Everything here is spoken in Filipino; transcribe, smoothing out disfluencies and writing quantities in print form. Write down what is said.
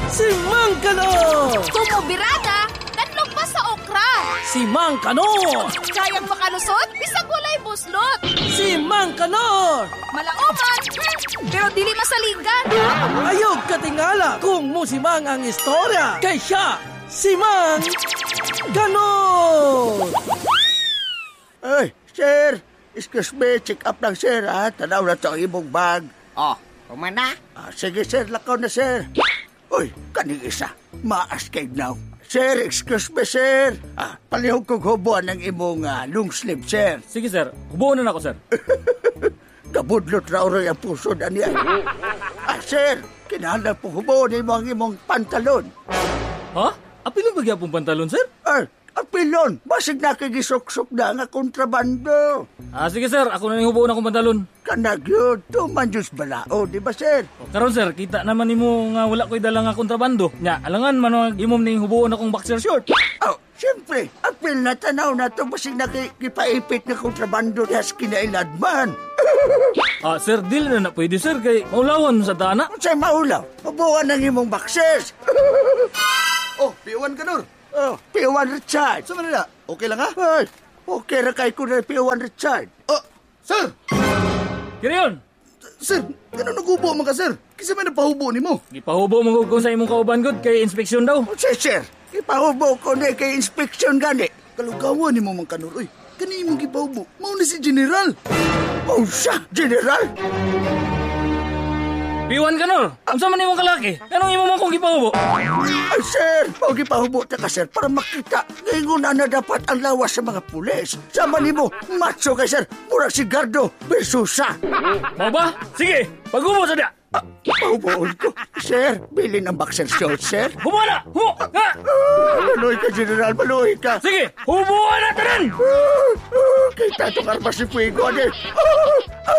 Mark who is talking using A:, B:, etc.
A: Si Mang Kanor!
B: Tumubirada, nanlog pa sa okra.
A: Si Mang Kanor!
B: Kayang makalusot, bisag walay buslot.
A: Si Mang Kanor!
B: Malaoman, pero dili masaligan.
A: Ayog katingala kung musimang ang istorya. Kay siya, si Mang Kanor!
C: Ay, sir, excuse me, check up lang sir ha. Tanaw na ito ang imong bag.
D: Oh, kumana?
C: Sige sir, lakaw na sir. Uy, kaning isa, maas kay now. Sir, excuse me sir. Palihog kong hubuan ng imong long sleeve sir.
E: Sige sir, hubuon na ako sir.
C: Kabudlot raw rin ang puso na niya. Sir, kinahanglan po hubuan ang imong pantalon.
E: Ha? Apilong bagyapong pantalon sir?
C: Apilon, basig na kagisok-sok na nga kontrabando.
E: Sige sir, ako na hubuon akong pantalon.
C: Kanag yun, tumanjus balao, di ba sir?
E: Karon sir, kita naman nimo nga wala ko'y dala nga kontrabando. Nya, alangan man ang imom ning hubuon akong boxer short.
C: Siyempre, apil na tanaw na ito, basig na kipaipit na kontrabando has kinailadman.
E: Sir, dili na pwede sir, kay maulawan sa dana.
C: Sa'y maulaw, hubuan ng imong boxers.
F: P1 Kanor.
C: P1 Richard.
F: Sa manila, okay lang ha?
C: Ay, okay ra kay ko na P1 Richard.
F: Sir!
E: Kirayon!
F: Sir, gano'n nagubo man ka, sir? Kasi may napahubo ni mo.
E: Gipahubo mo kung sa imong kauban gud kay inspeksyon daw.
C: Sir, ipahubo ko na kay inspeksyon gani.
F: Kalugawan ni mo man Kanor. Uy, kani mong gipahubo. Mauna si General.
C: Oh, siya, General?
E: P1 Kanor! Unsa man imong kalaki? Anong imo man kong gipahubo?
C: Ay, sir, pag ipahubo ta ka, sir, para makita. Ngayon na dapat ang lawas sa mga pulis. Sama ni mo, macho kay, sir, murag si Gardo Bersusa.
E: Mau ba? Sige, paghubo sa dia.
C: Pahuboon ko. Sir, bilin ang boxer short, sir.
E: Hubo na! Hubo! Ha!
C: Maluhi ka, General, maluhi ka.
E: Sige, hubuan na tanan!
C: Kita ito karma si Fuego, ade.